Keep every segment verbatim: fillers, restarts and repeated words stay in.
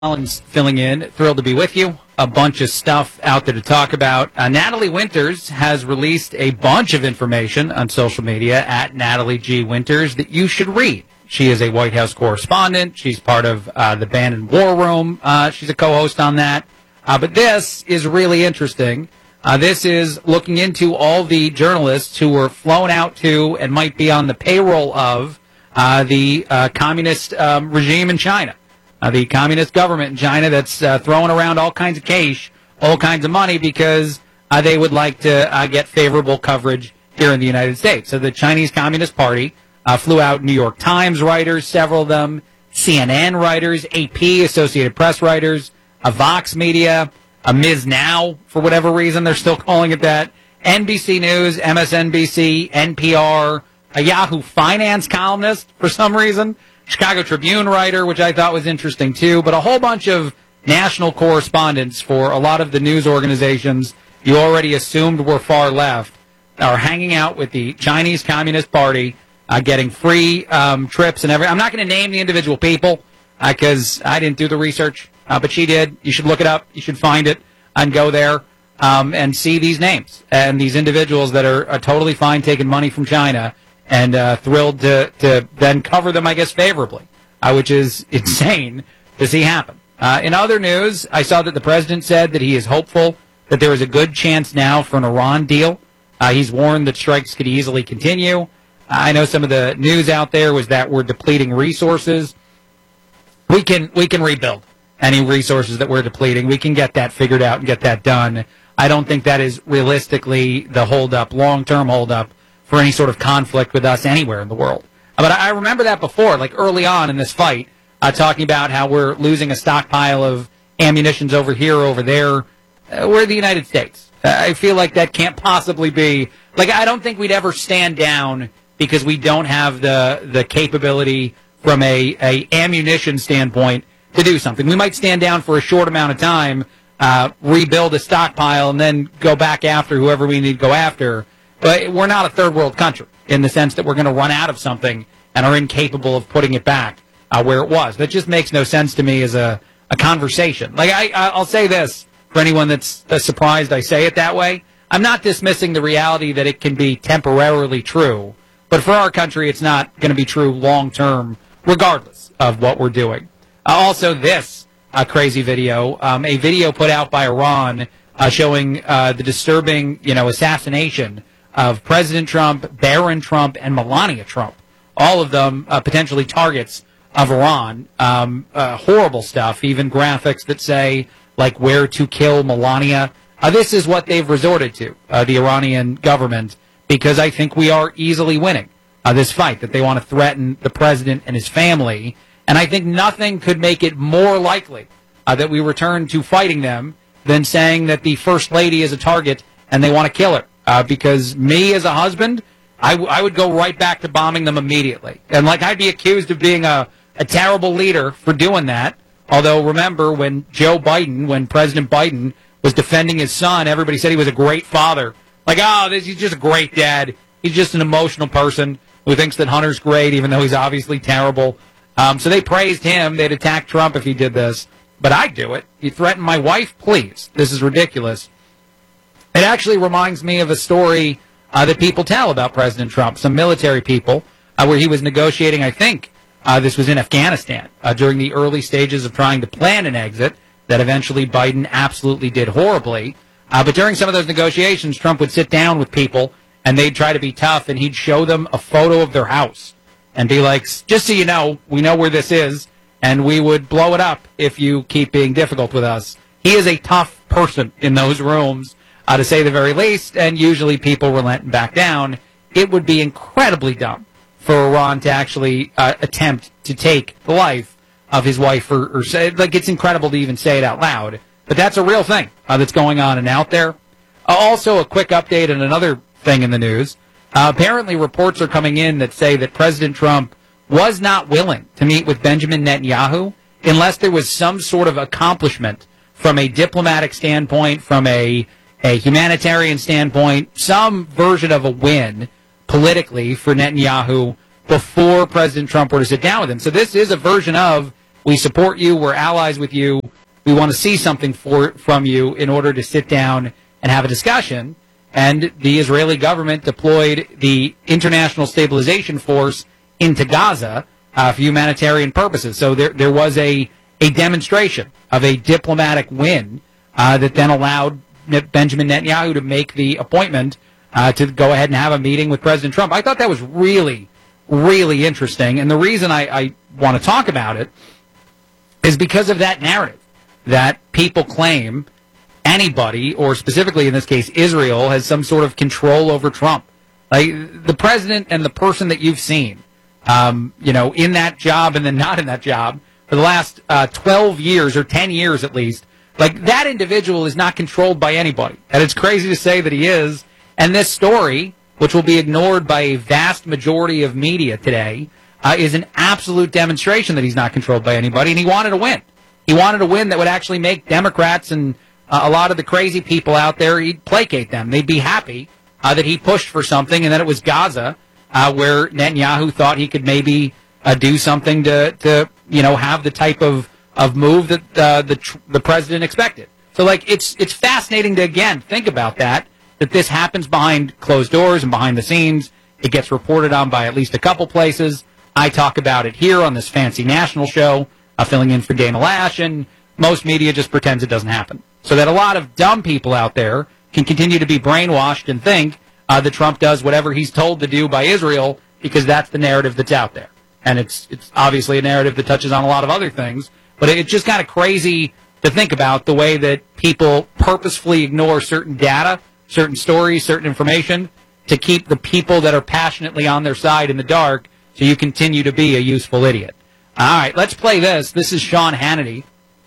Collins filling in. Thrilled to be with you. A bunch of stuff out there to talk about. Uh, Natalie Winters has released a bunch of information on social media at Natalie G. Winters that you should read. She is a White House correspondent. She's part of uh, the Bannon War Room. Uh, she's a co-host on that. Uh, but this is really interesting. Uh, this is looking into all the journalists who were flown out to and might be on the payroll of uh, the uh, communist um, regime in China. Uh, the communist government in China that's uh, throwing around all kinds of cash, all kinds of money because uh, they would like to uh, get favorable coverage here in the United States. So the Chinese Communist Party uh, flew out New York Times writers, several of them, C N N writers, A P, Associated Press writers, a Vox Media, a Miz Now, for whatever reason they're still calling it that, N B C News, M S N B C, N P R, a Yahoo Finance columnist for some reason, Chicago Tribune writer, which I thought was interesting too, but a whole bunch of national correspondents for a lot of the news organizations you already assumed were far left are hanging out with the Chinese Communist Party, uh, getting free um, trips and everything. I'm not going to name the individual people because uh, I didn't do the research, uh, but she did. You should look it up. You should find it and go there um, and see these names and these individuals that are, are totally fine taking money from China and uh, thrilled to, to then cover them, I guess, favorably, uh, which is insane to see happen. Uh, in other news, I saw that the president said that he is hopeful that there is a good chance now for an Iran deal. Uh, he's warned that strikes could easily continue. I know some of the news out there was that we're depleting resources. We can we can rebuild any resources that we're depleting. We can get that figured out and get that done. I don't think that is realistically the holdup, long-term holdup, for any sort of conflict with us anywhere in the world. But I remember that before, like early on in this fight, uh, talking about how we're losing a stockpile of ammunitions over here, over there. Uh, we're the United States. Uh, I feel like that can't possibly be, like I don't think we'd ever stand down because we don't have the the capability from a, a ammunition standpoint to do something. We might stand down for a short amount of time, uh, rebuild a stockpile, and then go back after whoever we need to go after. But we're not a third world country in the sense that we're going to run out of something and are incapable of putting it back uh, where it was. That just makes no sense to me as a, a conversation. Like I, I'll say this for anyone that's uh, surprised I say it that way. I'm not dismissing the reality that it can be temporarily true, but for our country, it's not going to be true long term, regardless of what we're doing. Uh, also, this uh, crazy video, um, a video put out by Iran uh, showing uh, the disturbing, you know, assassination of President Trump, Barron Trump, and Melania Trump, all of them uh, potentially targets of Iran. Um, uh, horrible stuff, even graphics that say, like, where to kill Melania. Uh, this is what they've resorted to, uh, the Iranian government, because I think we are easily winning uh, this fight, that they want to threaten the president and his family. And I think nothing could make it more likely uh, that we return to fighting them than saying that the First Lady is a target and they want to kill her. Uh, because me as a husband, I, w- I would go right back to bombing them immediately. And, like, I'd be accused of being a, a terrible leader for doing that. Although, remember, when Joe Biden, when President Biden was defending his son, everybody said he was a great father. Like, oh, this, he's just a great dad. He's just an emotional person who thinks that Hunter's great, even though he's obviously terrible. Um, so they praised him. They'd attack Trump if he did this. But I'd do it. You threaten my wife? Please. This is ridiculous. It actually reminds me of a story uh, that people tell about President Trump, some military people, uh, where he was negotiating, I think, uh, this was in Afghanistan, uh, during the early stages of trying to plan an exit that eventually Biden absolutely did horribly. Uh, but during some of those negotiations, Trump would sit down with people, and they'd try to be tough, and he'd show them a photo of their house and be like, just so you know, we know where this is, and we would blow it up if you keep being difficult with us. He is a tough person in those rooms. Uh, to say the very least, and usually people relent and back down. It would be incredibly dumb for Iran to actually uh, attempt to take the life of his wife, or, or say, like, it's incredible to even say it out loud, but that's a real thing uh, that's going on and out there. Uh, also, a quick update on another thing in the news. Uh, apparently, reports are coming in that say that President Trump was not willing to meet with Benjamin Netanyahu unless there was some sort of accomplishment from a diplomatic standpoint, from a a humanitarian standpoint, some version of a win politically for Netanyahu before President Trump were to sit down with him. So this is a version of We support you. We're allies with you. We want to see something for, from you in order to sit down and have a discussion. And the Israeli government deployed the International Stabilization Force into Gaza uh, for humanitarian purposes. So there, there was a, a demonstration of a diplomatic win uh, that then allowed Benjamin Netanyahu to make the appointment uh, to go ahead and have a meeting with President Trump. I thought that was really, really interesting. And the reason I, I want to talk about it is because of that narrative that people claim anybody, or specifically in this case Israel, has some sort of control over Trump. Like the president and the person that you've seen, um, you know, in that job and then not in that job for the last uh, twelve years or ten years at least, like that individual is not controlled by anybody. And it's crazy to say that he is. And this story, which will be ignored by a vast majority of media today, uh, is an absolute demonstration that he's not controlled by anybody. And he wanted to win. He wanted a win that would actually make Democrats and uh, a lot of the crazy people out there, he'd placate them. They'd be happy uh, that he pushed for something, and then it was Gaza, uh, where Netanyahu thought he could maybe uh, do something to, to, you know, have the type of, of move that uh, the tr- the president expected. So, like, it's it's fascinating to, again, think about that, that this happens behind closed doors and behind the scenes. It gets reported on by at least a couple places. I talk about it here on this fancy national show, uh, filling in for Dana Lash, and most media just pretends it doesn't happen. So that a lot of dumb people out there can continue to be brainwashed and think uh, that Trump does whatever he's told to do by Israel because that's the narrative that's out there. And it's it's obviously a narrative that touches on a lot of other things, but it's just kind of crazy to think about the way that people purposefully ignore certain data, certain stories, certain information to keep the people that are passionately on their side in the dark so you continue to be a useful idiot. All right, let's play this. This is Sean Hannity.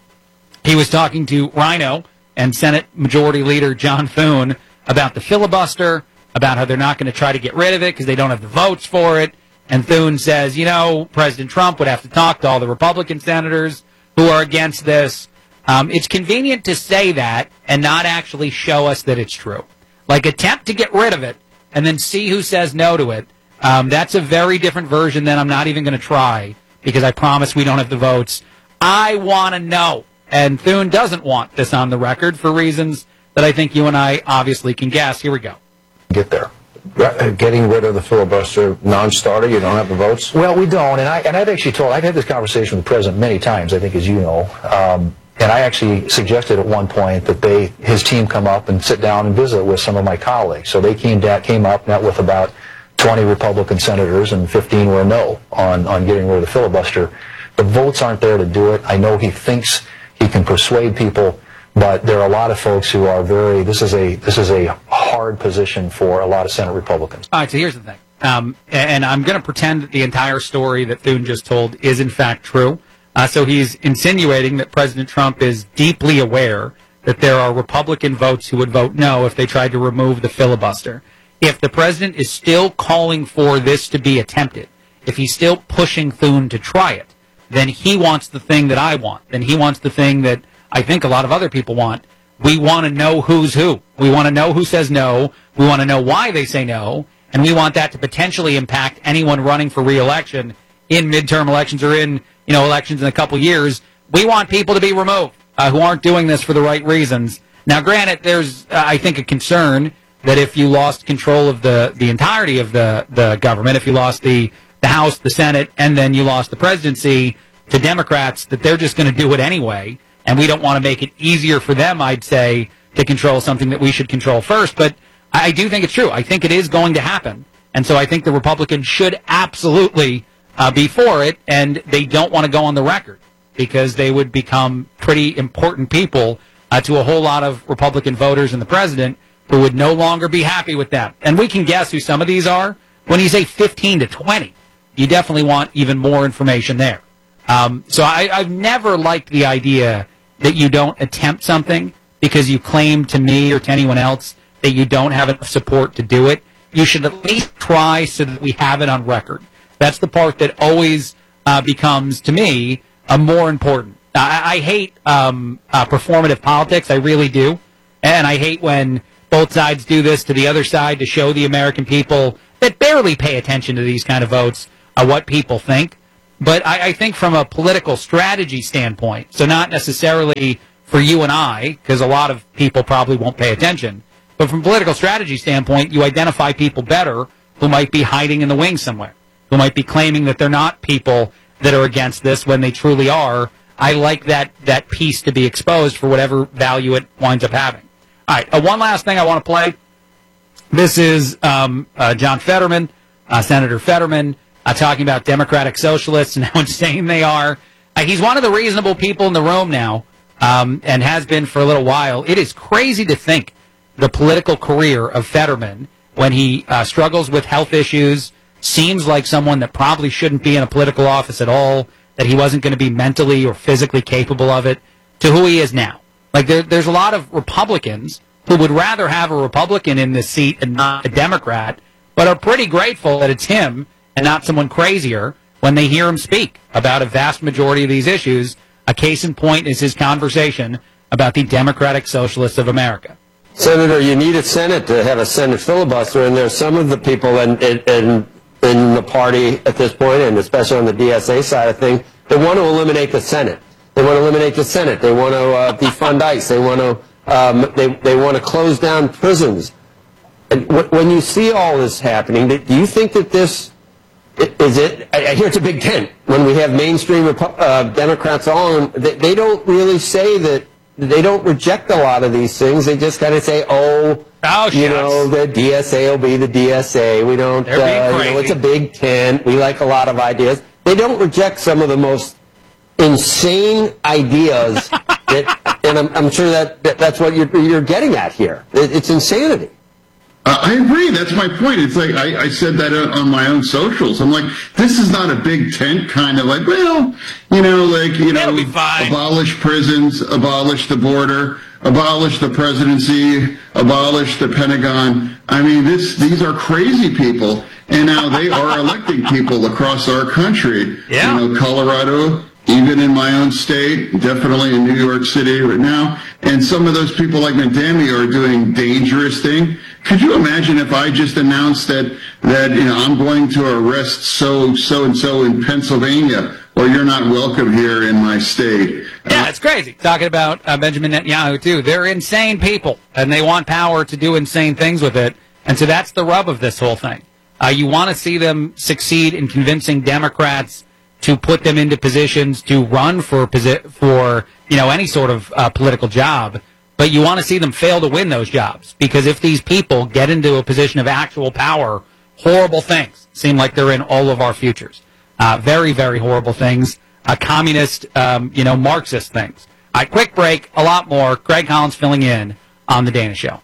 He was talking to Rhino and Senate Majority Leader John Thune about the filibuster, about how they're not going to try to get rid of it because they don't have the votes for it. And Thune says, you know, President Trump would have to talk to all the Republican senators who are against this. Um, it's convenient to say that and not actually show us that it's true. Like, attempt to get rid of it and then see who says no to it. Um, that's a very different version than I'm not even going to try because I promise we don't have the votes. I want to know. And Thune doesn't want this on the record for reasons that I think you and I obviously can guess. Here we go. Get there. Getting rid of the filibuster non-starter, you don't have the votes? Well, we don't, and, I, and I've actually told, I've had this conversation with the president many times, I think, as you know, um, and I actually suggested at one point that they, his team come up and sit down and visit with some of my colleagues. So they came, down, came up, met with about twenty Republican senators, and fifteen were no on, on getting rid of the filibuster. The votes aren't there to do it. I know he thinks he can persuade people, but there are a lot of folks who are very, this is a this is a hard position for a lot of Senate Republicans. All right, so here's the thing. Um, and I'm going to pretend that the entire story that Thune just told is in fact true. Uh, so he's insinuating that President Trump is deeply aware that there are Republican votes who would vote no if they tried to remove the filibuster. If the president is still calling for this to be attempted, if he's still pushing Thune to try it, then he wants the thing that I want. Then he wants the thing that I think a lot of other people want. We want to know who's who. We want to know who says no. We want to know why they say no. And we want that to potentially impact anyone running for re-election in midterm elections or in, you know, elections in a couple years. We want people to be removed uh, who aren't doing this for the right reasons. Now, granted, there's, uh, I think, a concern that if you lost control of the, the entirety of the, the government, if you lost the, the House, the Senate, and then you lost the presidency to Democrats, that they're just going to do it anyway. And we don't want to make it easier for them, I'd say, to control something that we should control first. But I do think it's true. I think it is going to happen. And so I think the Republicans should absolutely uh, be for it, and they don't want to go on the record because they would become pretty important people uh, to a whole lot of Republican voters and the president who would no longer be happy with them. And we can guess who some of these are. When you say fifteen to twenty, you definitely want even more information there. Um, so I, I've never liked the idea that you don't attempt something because you claim to me or to anyone else that you don't have enough support to do it. You should at least try so that we have it on record. That's the part that always uh, becomes, to me, uh, more important. I, I hate um, uh, performative politics. I really do. And I hate when both sides do this to the other side to show the American people that barely pay attention to these kind of votes uh, what people think. But I, I think from a political strategy standpoint, so not necessarily for you and I, because a lot of people probably won't pay attention, but from a political strategy standpoint, you identify people better who might be hiding in the wings somewhere, who might be claiming that they're not people that are against this when they truly are. I like that, that piece to be exposed for whatever value it winds up having. All right, uh, one last thing I want to play. This is um, uh, John Fetterman, uh, Senator Fetterman, uh, talking about Democratic Socialists and how insane they are. Uh, he's one of the reasonable people in the room now, um, and has been for a little while. It is crazy to think the political career of Fetterman, when he uh, struggles with health issues, seems like someone that probably shouldn't be in a political office at all, that he wasn't going to be mentally or physically capable of it, to who he is now. Like, there, there's a lot of Republicans who would rather have a Republican in this seat and not a Democrat, but are pretty grateful that it's him and not someone crazier when they hear him speak about a vast majority of these issues. A case in point is his conversation about the Democratic Socialists of America. Senator, you need a Senate to have a Senate filibuster, and there's some of the people in, in, in the party at this point, and especially on the D S A side of things, they want to eliminate the Senate. They want to eliminate the Senate. They want to uh, defund ICE. They want to um, they they want to close down prisons. And w when you see all this happening, do you think that this is it? I, I hear it's a big tent. When we have mainstream Repu uh, Democrats on, they, they don't really say that. They don't reject a lot of these things. They just kind of say, "Oh, oh you know, the D S A will be the D S A. We don't, uh, you know, it's a big tent. We like a lot of ideas." They don't reject some of the most insane ideas that, and I'm, I'm sure that, that that's what you're, you're getting at here. It, it's insanity. Uh, I agree. That's my point. It's like I, I said that on my own socials. I'm like, this is not a big tent kind of like, well, you know, like, you know, abolish prisons, abolish the border, abolish the presidency, abolish the Pentagon. I mean, this these are crazy people, and now they are electing people across our country. Yeah. You know, Colorado, even in my own state, definitely in New York City right now. And some of those people like Mandami are doing dangerous things. Could you imagine if I just announced that, that you know, I'm going to arrest so, so-and-so in Pennsylvania, or you're not welcome here in my state? Yeah, it's crazy. Talking about uh, Benjamin Netanyahu, too. They're insane people, and they want power to do insane things with it. And so that's the rub of this whole thing. Uh, you want to see them succeed in convincing Democrats to put them into positions to run for for you know any sort of uh, political job, but you want to see them fail to win those jobs, because if these people get into a position of actual power, horrible things seem like they're in all of our futures. Uh, very, very horrible things. Uh, communist, um, you know, Marxist things. All right, quick break. A lot more. Greg Collins filling in on The Dana Show.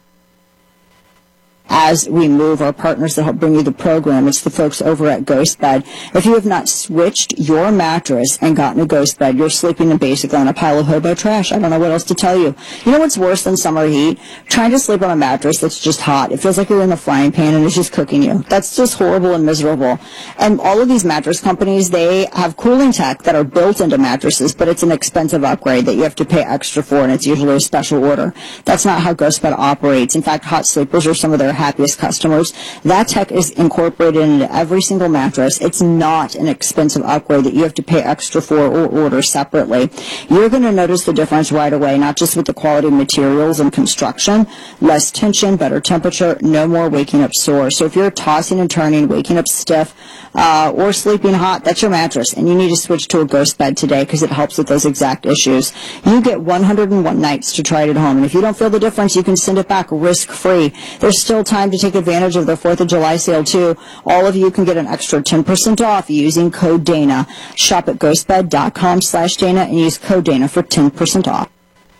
As we move, our partners that help bring you the program, it's the folks over at GhostBed. If you have not switched your mattress and gotten a GhostBed, you're sleeping basically on a pile of hobo trash. I don't know what else to tell you. You know what's worse than summer heat? Trying to sleep on a mattress that's just hot. It feels like you're in the frying pan and it's just cooking you. That's just horrible and miserable. And all of these mattress companies, they have cooling tech that are built into mattresses, but it's an expensive upgrade that you have to pay extra for, and it's usually a special order. That's not how GhostBed operates. In fact, hot sleepers are some of their happiest customers. That tech is incorporated into every single mattress. It's not an expensive upgrade that you have to pay extra for or order separately. You're going to notice the difference right away, not just with the quality of materials and construction, less tension, better temperature, no more waking up sore. So if you're tossing and turning, waking up stiff, uh, or sleeping hot, that's your mattress, and you need to switch to a GhostBed today because it helps with those exact issues. You get one hundred and one nights to try it at home, and if you don't feel the difference, you can send it back risk-free. There's still time to take advantage of their fourth of July sale, too. All of you can get an extra ten percent off using code Dana. Shop at ghostbed.com slash Dana and use code Dana for ten percent off.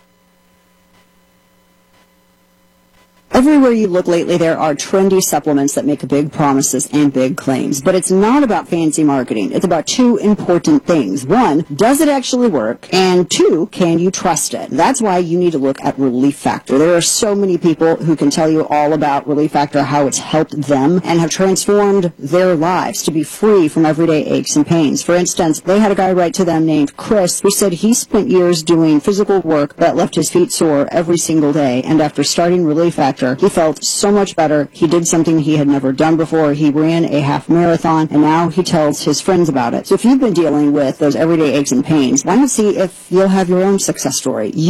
Everywhere you look lately, there are trendy supplements that make big promises and big claims. But it's not about fancy marketing. It's about two important things. One, does it actually work? And two, can you trust it? That's why you need to look at Relief Factor. There are so many people who can tell you all about Relief Factor, how it's helped them and have transformed their lives to be free from everyday aches and pains. For instance, they had a guy write to them named Chris who said he spent years doing physical work that left his feet sore every single day. And after starting Relief Factor, He felt so much better. He did something he had never done before. He ran a half marathon, and now he tells his friends about it. So if you've been dealing with those everyday aches and pains, why not see if you'll have your own success story?